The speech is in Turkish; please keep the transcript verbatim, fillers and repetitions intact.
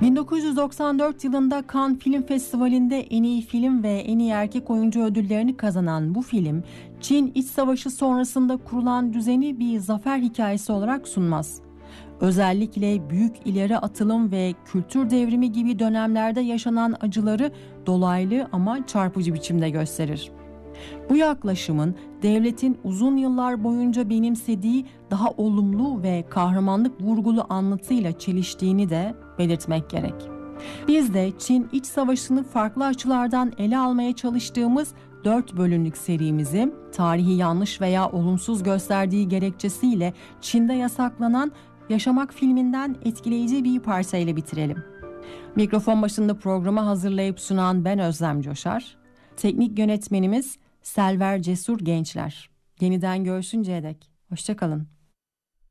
bin dokuz yüz doksan dört yılında Cannes Film Festivali'nde en iyi film ve en iyi erkek oyuncu ödüllerini kazanan bu film, Çin İç Savaşı sonrasında kurulan düzeni bir zafer hikayesi olarak sunmaz. Özellikle büyük ileri atılım ve kültür devrimi gibi dönemlerde yaşanan acıları dolaylı ama çarpıcı biçimde gösterir. Bu yaklaşımın devletin uzun yıllar boyunca benimsediği daha olumlu ve kahramanlık vurgulu anlatıyla çeliştiğini de belirtmek gerek. Biz de Çin İç Savaşı'nı farklı açılardan ele almaya çalıştığımız dört bölümlük serimizi tarihi yanlış veya olumsuz gösterdiği gerekçesiyle Çin'de yasaklanan Yaşamak filminden etkileyici bir parçayla bitirelim. Mikrofon başında programı hazırlayıp sunan ben Özlem Coşar, teknik yönetmenimiz Selver Cesur Gençler. Yeniden görüşünceye dek hoşça kalın.